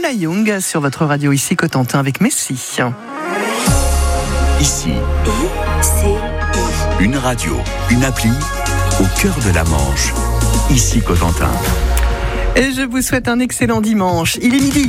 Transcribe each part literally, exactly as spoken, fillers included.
Mona Young sur votre radio ici Cotentin avec Messi. Ici, I, C, I. une radio, une appli au cœur de la Manche. Ici Cotentin. Et je vous souhaite un excellent dimanche. Il est midi.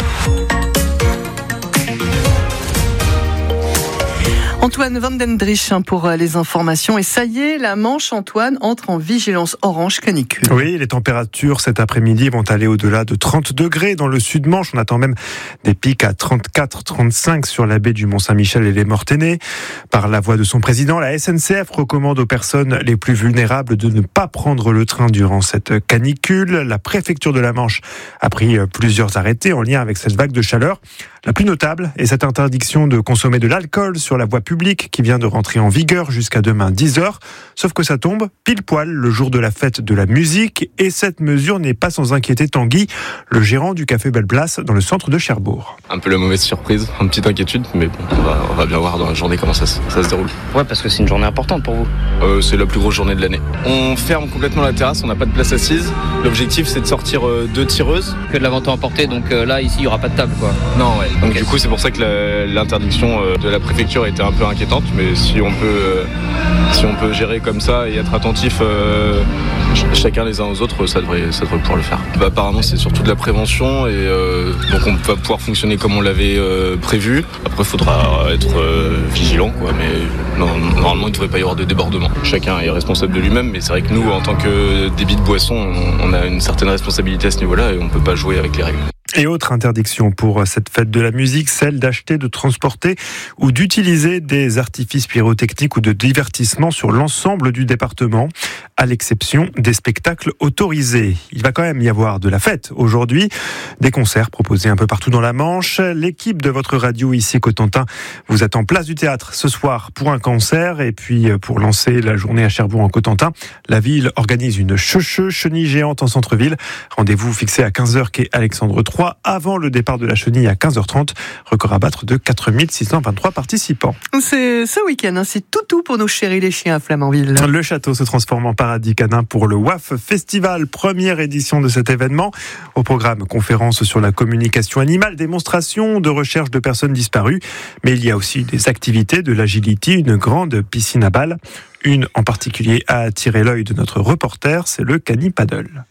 Antoine Van den Driesch pour les informations. Et ça y est, la Manche, Antoine, entre en vigilance orange canicule. Oui, les températures cet après-midi vont aller au-delà de trente degrés dans le sud-Manche. On attend même des pics à trente-quatre trente-cinq sur la baie du Mont-Saint-Michel et les Mortainais. Par la voix de son président, la S N C F recommande aux personnes les plus vulnérables de ne pas prendre le train durant cette canicule. La préfecture de la Manche a pris plusieurs arrêtés en lien avec cette vague de chaleur. La plus notable est cette interdiction de consommer de l'alcool sur la voie publique qui vient de rentrer en vigueur jusqu'à demain dix heures. Sauf que ça tombe pile poil le jour de la fête de la musique et cette mesure n'est pas sans inquiéter Tanguy, le gérant du café Belle Place dans le centre de Cherbourg. Un peu la mauvaise surprise, une petite inquiétude, mais bon, on va, on va bien voir dans la journée comment ça, ça se déroule. Ouais, parce que c'est une journée importante pour vous. Euh, c'est la plus grosse journée de l'année. On ferme complètement la terrasse, on n'a pas de place assise. L'objectif c'est de sortir euh, deux tireuses. Que de la vente à emporter, donc euh, là ici il n'y aura pas de table quoi. Non, ouais. Donc okay. Du coup c'est pour ça que la, l'interdiction euh, de la préfecture était un peu inquiétante, mais si on peut, euh, si on peut gérer comme ça et être attentif euh, ch- chacun les uns aux autres, ça devrait, ça devrait pouvoir le faire. Bah, apparemment c'est surtout de la prévention et euh, donc on va pouvoir fonctionner comme on l'avait euh, prévu. Après il faudra être euh, vigilant quoi, mais non, normalement il ne devrait pas y avoir de débordement. Chacun est responsable de lui-même, mais c'est vrai que nous en tant que débit de boisson, on, on a une certaine responsabilité à ce niveau-là et on ne peut pas jouer avec les règles. Et autre interdiction pour cette fête de la musique, celle d'acheter, de transporter ou d'utiliser des artifices pyrotechniques ou de divertissement sur l'ensemble du département, à l'exception des spectacles autorisés. Il va quand même y avoir de la fête aujourd'hui, des concerts proposés un peu partout dans la Manche. L'équipe de votre radio ici Cotentin vous attend place du théâtre ce soir pour un concert et puis pour lancer la journée à Cherbourg en Cotentin, la ville organise une cheucheux chenille géante en centre-ville. Rendez-vous fixé à quinze heures quai Alexandre trois avant le départ de la chenille à quinze heures trente. Record à battre de quatre mille six cent vingt-trois participants. C'est ce week-end, hein, c'est toutou pour nos chéris les chiens à Flamanville. Le château se transforme en paradis canin pour le W A F Festival, première édition de cet événement. Au programme, conférences sur la communication animale, démonstrations de recherche de personnes disparues. Mais il y a aussi des activités, de l'agility, une grande piscine à balles. Une en particulier a attiré l'œil de notre reporter, c'est le Canipaddle.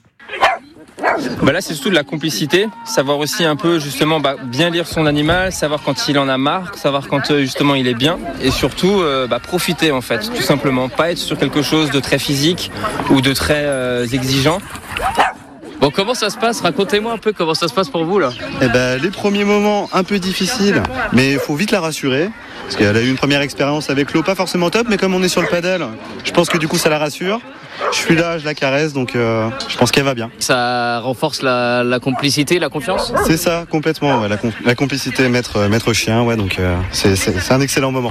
Bah là c'est surtout de la complicité, savoir aussi un peu justement bah, bien lire son animal, savoir quand il en a marre, savoir quand euh, justement il est bien et surtout euh, bah, profiter en fait, tout simplement, pas être sur quelque chose de très physique ou de très euh, exigeant. Bon, comment ça se passe ? Racontez-moi un peu comment ça se passe pour vous là. Eh ben, les premiers moments un peu difficiles, mais il faut vite la rassurer. Parce qu'elle a eu une première expérience avec l'eau, pas forcément top, mais comme on est sur le paddle, je pense que du coup ça la rassure. Je suis là, je la caresse, donc euh, je pense qu'elle va bien. Ça renforce la, la complicité, la confiance ? C'est ça, complètement, ouais, la, com- la complicité maître, maître chien, ouais, donc euh, c'est, c'est, c'est un excellent moment.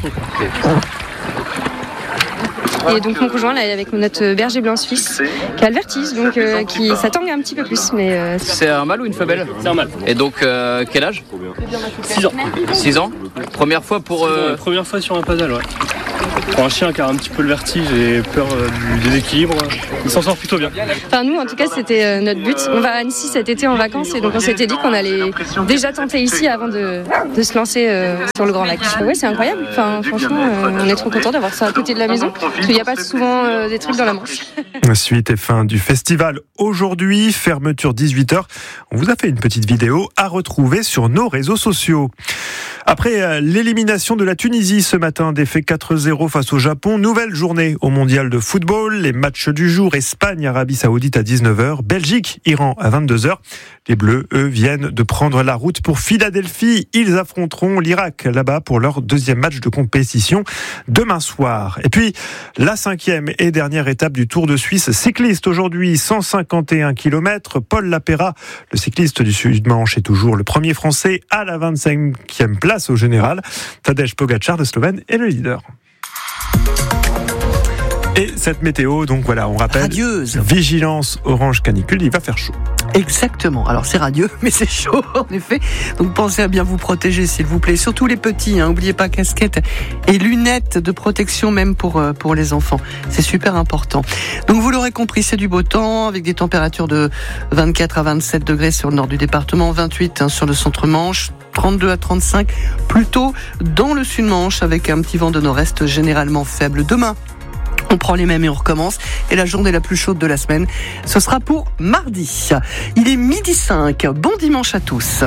Et donc mon conjoint là est avec notre berger blanc suisse qui a le vertige, donc euh, qui ça tangue un petit peu plus, mais euh... c'est un mâle ou une femelle ? C'est un mâle. Et donc euh, quel âge ? six ans. six ans ? Première fois pour euh... première fois sur un paddle, ouais. Pour un chien qui a un petit peu le vertige et peur euh, du déséquilibre, il s'en sort plutôt bien. Enfin nous en tout cas c'était euh, notre but. On va à Annecy cet été en vacances et donc on s'était dit qu'on allait déjà tenter ici avant de, de se lancer euh, sur le Grand Lac. Ouais, c'est incroyable. Enfin franchement euh, on est trop contents d'avoir ça à côté de la maison parce qu'il n'y a pas souvent euh, des trucs dans la Manche. Suite et fin du festival aujourd'hui, fermeture dix-huit heures. On vous a fait une petite vidéo à retrouver sur nos réseaux sociaux. Après l'élimination de la Tunisie ce matin, défait quatre zéro face au Japon, nouvelle journée au mondial de football. Les matchs du jour, Espagne, Arabie Saoudite à dix-neuf heures, Belgique, Iran à vingt-deux heures. Les Bleus, eux, viennent de prendre la route pour Philadelphie. Ils affronteront l'Irak là-bas pour leur deuxième match de compétition demain soir. Et puis, la cinquième et dernière étape du Tour de Suisse cycliste aujourd'hui, cent cinquante et un kilomètres. Paul Lapera, le cycliste du Sud-Manche, est toujours le premier Français à la vingt-cinquième place au général. Tadej Pogačar de Slovène est le leader. Et cette météo, donc voilà, on rappelle, radieuse. Vigilance orange canicule, il va faire chaud. Exactement. Alors c'est radieux, mais c'est chaud en effet. Donc pensez à bien vous protéger, s'il vous plaît. Surtout les petits. Hein. N'oubliez pas casquette et lunettes de protection même pour pour les enfants. C'est super important. Donc vous l'aurez compris, c'est du beau temps avec des températures de vingt-quatre à vingt-sept degrés sur le nord du département, vingt-huit hein, sur le centre-Manche, trente-deux à trente-cinq plutôt dans le sud-Manche avec un petit vent de nord-est généralement faible. Demain, on prend les mêmes et on recommence. Et la journée la plus chaude de la semaine, ce sera pour mardi. Il est midi cinq. Bon dimanche à tous.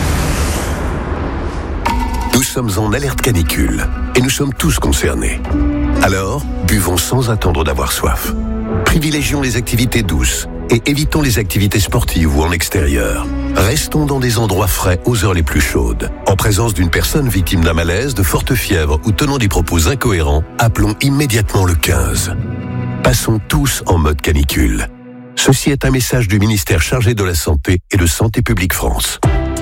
Nous sommes en alerte canicule et nous sommes tous concernés. Alors, buvons sans attendre d'avoir soif. Privilégions les activités douces et évitons les activités sportives ou en extérieur. Restons dans des endroits frais aux heures les plus chaudes. En présence d'une personne victime d'un malaise, de forte fièvre ou tenant des propos incohérents, appelons immédiatement le quinze. Passons tous en mode canicule. Ceci est un message du ministère chargé de la Santé et de Santé publique France.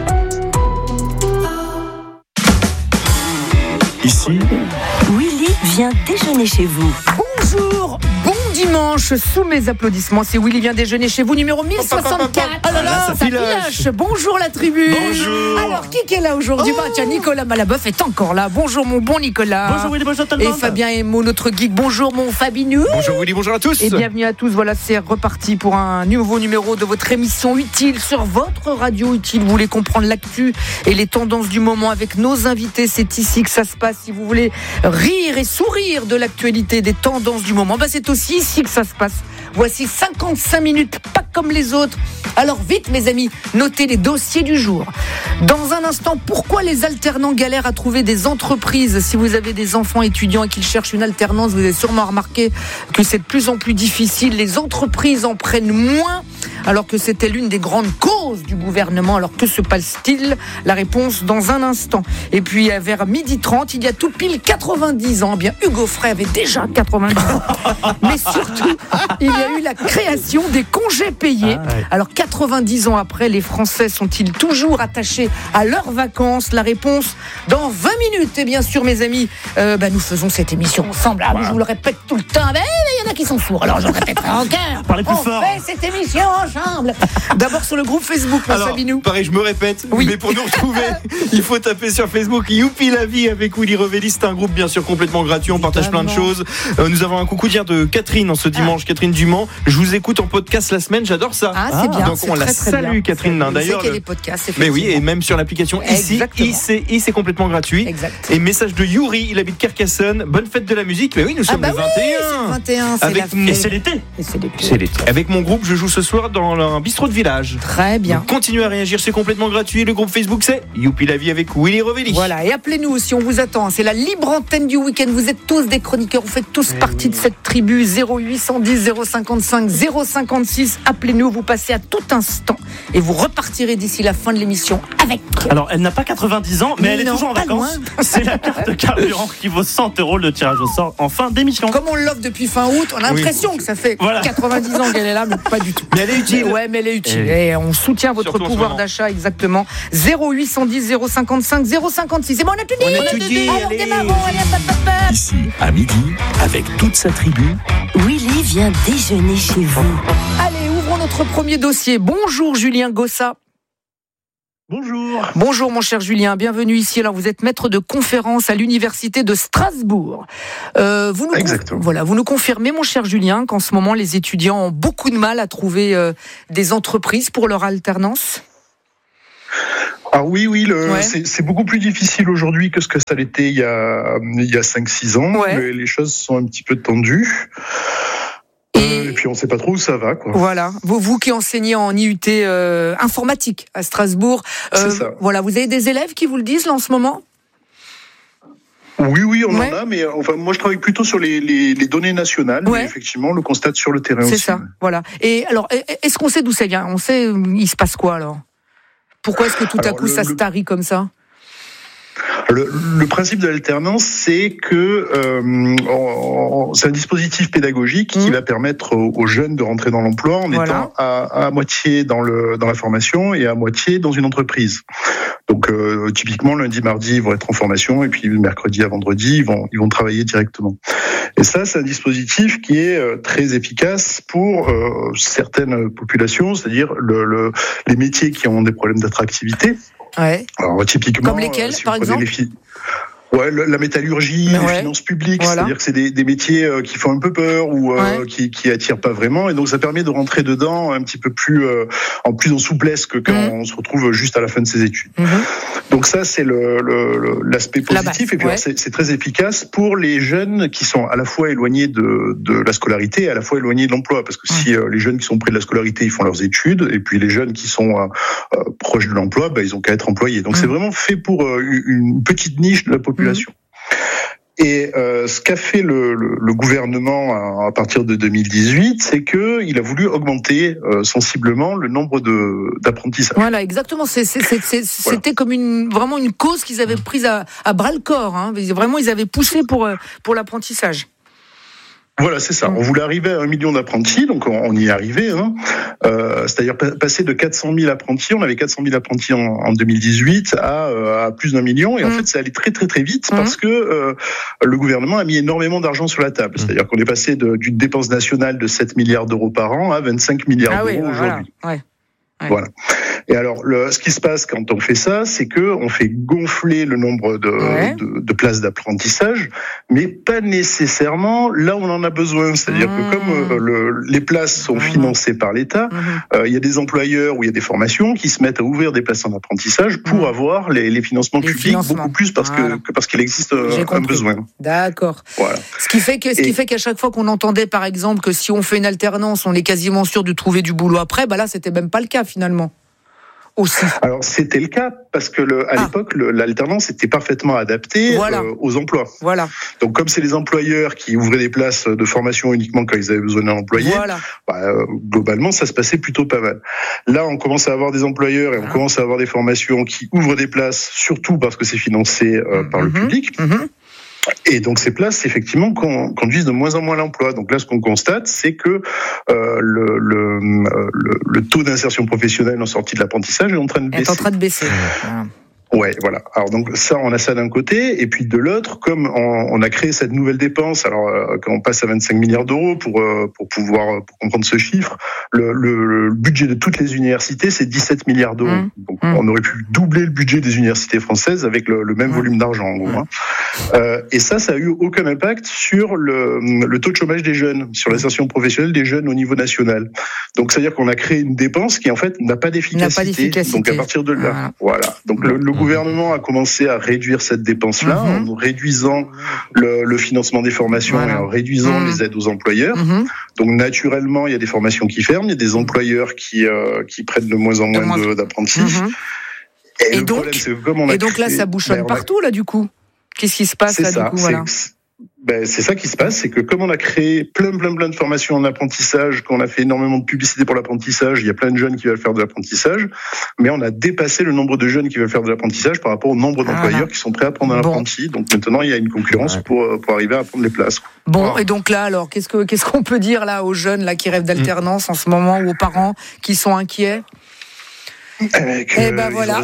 Ici, Willy vient déjeuner chez vous. Bonjour, bon dimanche, sous mes applaudissements, c'est Willy vient déjeuner chez vous, numéro mille soixante-quatre. Oh là là, ça filoche. Bonjour la tribu. Bonjour. Alors, qui est là aujourd'hui? Oh. Bah tiens, Nicolas Malaboeuf est encore là. Bonjour mon bon Nicolas. Bonjour Willy, bonjour tout le monde. Et Fabien Emo, notre geek. Bonjour mon Fabinou. Bonjour Willy, bonjour à tous. Et bienvenue à tous. Voilà, c'est reparti pour un nouveau numéro de votre émission Utile sur votre radio Utile. Vous voulez comprendre l'actu et les tendances du moment avec nos invités. C'est ici que ça se passe. Si vous voulez rire et sourire de l'actualité, des tendances du moment, bah c'est aussi ici que ça se passe. Voici cinquante-cinq minutes, pas comme les autres. Alors vite mes amis, notez les dossiers du jour. Dans un instant, pourquoi les alternants galèrent à trouver des entreprises? Si vous avez des enfants étudiants et qu'ils cherchent une alternance, vous avez sûrement remarqué que c'est de plus en plus difficile. Les entreprises en prennent moins, alors que c'était l'une des grandes causes du gouvernement. Alors que se passe-t-il? La réponse dans un instant. Et puis vers midi trente, il y a tout pile quatre-vingt-dix ans. Bien, Hugo Frey avait déjà quatre-vingt-dix ans. Mais surtout, il y a eu la création des congés payés. Ah ouais. Alors quatre-vingt-dix ans après, les Français sont-ils toujours attachés à leurs vacances? La réponse dans vingt minutes. Et bien sûr, mes amis, euh, bah, nous faisons cette émission ensemble. Ah, wow. Je vous le répète tout le temps. Mais il y en a qui sont sourds. Alors je le répéterai encore. Parlez plus On fort. fait cette émission ensemble. D'abord sur le groupe Facebook, Alors, Fabinou. pareil, je me répète, oui. Mais pour nous retrouver, il faut taper sur Facebook Youpi la vie avec Willy Revelli. C'est un groupe bien sûr complètement gratuit. On partage plein de choses. Euh, nous avons un coucou dire de Catherine en ce dimanche. Ah. Catherine Dumont. Je vous écoute en podcast la semaine. J'adore ça. Ah, c'est bien. Donc c'est on très, la très salue, bien. Catherine. C'est, D'ailleurs, qu'il y a des podcasts. Mais oui, et même sur l'application ici, ici, c'est complètement gratuit. Exact. Et message de Yuri, il habite Carcassonne. Bonne fête de la musique. Mais oui, nous sommes ah bah le vingt et un. Oui, c'est le vingt et un. C'est avec la... Et c'est l'été. Et c'est l'été. C'est l'été. Avec mon groupe, je joue ce soir dans un bistrot de village. Très bien. Donc, continuez à réagir, c'est complètement gratuit. Le groupe Facebook, c'est Youpi la vie avec Willy Revelli. Voilà, et appelez-nous si on vous attend. C'est la libre antenne du week-end. Vous êtes tous des chroniqueurs. Vous faites tous et partie oui. de cette tribu. zéro huit cent dix zéro cinquante-cinq zéro cinquante-six. Appelez-nous, vous passez à tout instant et vous repartirez d'ici la fin de l'émission avec. Alors, elle n'a pas quatre-vingt-dix ans, mais, mais elle non, est toujours en vacances. C'est la carte carburant qui vaut cent euros le tirage au sort en fin d'émission. Comme on l'offre depuis fin août, on a l'impression oui. que ça fait voilà. quatre-vingt-dix ans qu'elle est là, mais pas du tout. Mais elle est utile. Ouais, mais elle est utile. Et, et on soutient votre Surtout pouvoir d'achat, exactement. zéro huit cent dix zéro cinquante-cinq zéro cinquante-six. C'est bon, on a tout dit. On a tout dit. Alors, démarrons. Allez, hop, hop, hop. Ici, à midi, avec toute sa tribu. Willy vient déjeuner chez vous. Allez, ouvrons notre premier dossier. Bonjour, Julien Gossa. Bonjour. Bonjour mon cher Julien, bienvenue ici. Alors vous êtes maître de conférence à l'université de Strasbourg. Euh, vous nous Exactement. Conf... Voilà, vous nous confirmez mon cher Julien qu'en ce moment les étudiants ont beaucoup de mal à trouver euh, des entreprises pour leur alternance. Ah oui, oui, le, ouais. c'est, c'est beaucoup plus difficile aujourd'hui que ce que ça l'était il y a, il y a cinq six ans. Ouais. Les, les choses sont un petit peu tendues. Et... et puis on ne sait pas trop où ça va, quoi. Voilà. Vous, vous qui enseignez en I U T euh, informatique à Strasbourg, euh, c'est ça. Voilà, vous avez des élèves qui vous le disent là en ce moment ? Oui, oui, on ouais. en a, mais enfin, moi je travaille plutôt sur les, les, les données nationales. Ouais. Mais effectivement, on le constate sur le terrain c'est aussi. C'est ça. Voilà. Et alors, est-ce qu'on sait d'où ça vient ? On sait, il se passe quoi alors ? Pourquoi est-ce que tout alors, à coup le, ça le... se tarit comme ça ? Le, le principe de l'alternance, c'est que euh, on, on, c'est un dispositif pédagogique mmh. qui va permettre aux, aux jeunes de rentrer dans l'emploi en voilà. étant à, à moitié dans, le, dans la formation et à moitié dans une entreprise. Donc euh, typiquement lundi, mardi, ils vont être en formation et puis mercredi à vendredi, ils vont, ils vont travailler directement. Et ça, c'est un dispositif qui est euh, très efficace pour euh, certaines populations, c'est-à-dire le, le, les métiers qui ont des problèmes d'attractivité. Ouais. Alors typiquement, comme lesquels, euh, si par exemple les filles, ouais, la métallurgie, ouais. les finances publiques, voilà. c'est-à-dire que c'est des, des métiers euh, qui font un peu peur ou euh, ouais. qui, qui attirent pas vraiment, et donc ça permet de rentrer dedans un petit peu plus, euh, en plus en souplesse que quand mmh. on se retrouve juste à la fin de ses études. Mmh. Donc ça, c'est le, le, le, l'aspect positif, la et puis ouais. alors, c'est, c'est très efficace pour les jeunes qui sont à la fois éloignés de, de la scolarité et à la fois éloignés de l'emploi, parce que mmh. si euh, les jeunes qui sont près de la scolarité, ils font leurs études, et puis les jeunes qui sont euh, euh, proches de l'emploi, bah, ils ont qu'à être employés. Donc mmh. c'est vraiment fait pour euh, une petite niche de la population. Mmh. Et euh, ce qu'a fait le, le, le gouvernement à, à partir de deux mille dix-huit, c'est que il a voulu augmenter euh, sensiblement le nombre de d'apprentissages. Voilà, exactement. C'est, c'est, c'est, c'est, voilà. C'était comme une vraiment une cause qu'ils avaient prise à, à bras le corps. Hein. Vraiment, ils avaient poussé pour pour l'apprentissage. Voilà, c'est ça. On voulait arriver à un million d'apprentis, donc on y est arrivé. Hein. Euh, c'est-à-dire passer de quatre cent mille apprentis, on avait quatre cent mille apprentis en, en deux mille dix-huit, à, à plus d'un million. Et mmh. en fait, ça allait très très très vite mmh. parce que euh, le gouvernement a mis énormément d'argent sur la table. C'est-à-dire qu'on est passé de, d'une dépense nationale de sept milliards d'euros par an à vingt-cinq milliards ah d'euros oui, aujourd'hui. Voilà. Ouais. Ouais. Voilà. Et alors, le, ce qui se passe quand on fait ça, c'est que on fait gonfler le nombre de, ouais. de, de places d'apprentissage, mais pas nécessairement là où on en a besoin. C'est-à-dire mmh. que comme euh, le, les places sont mmh. financées par l'État, il mmh. euh, y a des employeurs où il y a des formations qui se mettent à ouvrir des places en apprentissage pour mmh. avoir les, les financements les publics financements. beaucoup plus parce voilà. que, que parce qu'il existe euh, un besoin. D'accord. Voilà. Ce qui fait que ce Et... qui fait qu'à chaque fois qu'on entendait, par exemple, que si on fait une alternance, on est quasiment sûr de trouver du boulot après, bah là, c'était même pas le cas finalement. Aussi. Alors c'était le cas parce que le, à ah. l'époque le, l'alternance était parfaitement adaptée voilà. euh, aux emplois. Voilà. Donc comme c'est les employeurs qui ouvraient des places de formation uniquement quand ils avaient besoin d'un employé, voilà. bah, euh, globalement ça se passait plutôt pas mal. Là on commence à avoir des employeurs et on ah. commence à avoir des formations qui ouvrent des places, surtout parce que c'est financé euh, mmh. par le public. Mmh. Et donc ces places, effectivement, conduisent de moins en moins à l'emploi. Donc là, ce qu'on constate, c'est que euh, le, le, le, le taux d'insertion professionnelle en sortie de l'apprentissage est en train de baisser. Est en train de baisser. Voilà. Ouais, voilà. Alors donc ça, on a ça d'un côté, et puis de l'autre, comme on, on a créé cette nouvelle dépense, alors euh, quand on passe à vingt-cinq milliards d'euros pour euh, pour pouvoir pour comprendre ce chiffre, le, le, le budget de toutes les universités c'est dix-sept milliards d'euros. Mmh. Donc mmh. on aurait pu doubler le budget des universités françaises avec le, le même mmh. volume d'argent en gros. Mmh. Hein. Euh, et ça, ça a eu aucun impact sur le, le taux de chômage des jeunes, sur l'insertion professionnelle des jeunes au niveau national. Donc c'est à dire qu'on a créé une dépense qui en fait n'a pas d'efficacité. N'a pas d'efficacité. Donc à partir de là, ah. voilà. Donc le, le Le gouvernement a commencé à réduire cette dépense-là mmh. en réduisant le, le financement des formations voilà. et en réduisant mmh. les aides aux employeurs. Mmh. Donc naturellement, il y a des formations qui ferment, il y a des employeurs qui euh, qui prennent de moins en moins, moins... De, d'apprentis. Mmh. Et, et, donc, problème, c'est que comme on a et donc créé... là, ça bouchonne ben, partout là du coup. Qu'est-ce qui se passe c'est là ça, du coup voilà. Ben, c'est ça qui se passe, c'est que comme on a créé plein, plein, plein de formations en apprentissage, qu'on a fait énormément de publicité pour l'apprentissage, il y a plein de jeunes qui veulent faire de l'apprentissage, mais on a dépassé le nombre de jeunes qui veulent faire de l'apprentissage par rapport au nombre d'employeurs ah, qui sont prêts à prendre un bon. apprenti. Donc maintenant, il y a une concurrence ouais. pour, pour arriver à prendre les places. Bon, et donc là, alors, qu'est-ce, que, qu'est-ce qu'on peut dire là aux jeunes là, qui rêvent d'alternance mmh. en ce moment, ou aux parents qui sont inquiets ? Eh eh ben voilà.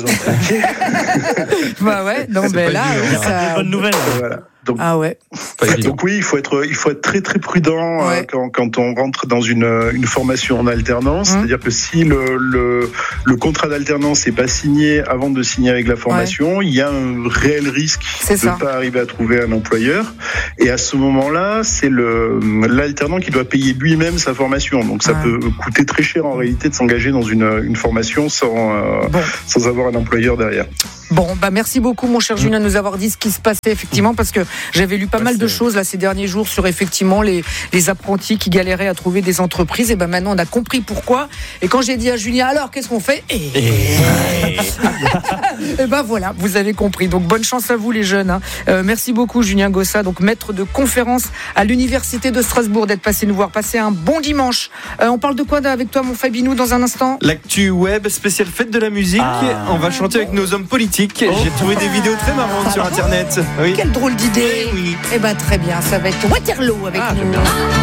bah ouais, non ben là, oui, ça... bonne nouvelle. Voilà. Donc, ah ouais. Donc oui, il faut être, il faut être très très prudent ouais. euh, quand, quand on rentre dans une, une formation en alternance. Mmh. C'est-à-dire que si le, le, le contrat d'alternance n'est pas signé avant de signer avec la formation, ouais. il y a un réel risque c'est de ne pas arriver à trouver un employeur. Et à ce moment-là, c'est le, l'alternant qui doit payer lui-même sa formation. Donc ça ouais. peut coûter très cher en réalité de s'engager dans une, une formation sans, euh, bon. sans avoir un employeur derrière. Bon, bah merci beaucoup mon cher Julien de nous avoir dit ce qui se passait effectivement, parce que j'avais lu pas mal de choses là ces derniers jours sur effectivement les, les apprentis qui galéraient à trouver des entreprises. Et ben maintenant on a compris pourquoi. Et quand j'ai dit à Julien alors qu'est-ce qu'on fait, et, et ben voilà, vous avez compris. Donc bonne chance à vous les jeunes. Hein. Euh, merci beaucoup Julien Gossa, donc maître de conférence à l'université de Strasbourg, d'être passé nous voir. Passez un bon dimanche. Euh, on parle de quoi avec toi mon Fabinou dans un instant? L'actu web spéciale fête de la musique. Ah. On va chanter avec nos hommes politiques. politique. J'ai trouvé des vidéos très marrantes sur internet. Oui. Quelle drôle d'idée. Oui. Eh ben très bien, ça va être Waterloo avec Ah, nous. j'aime bien.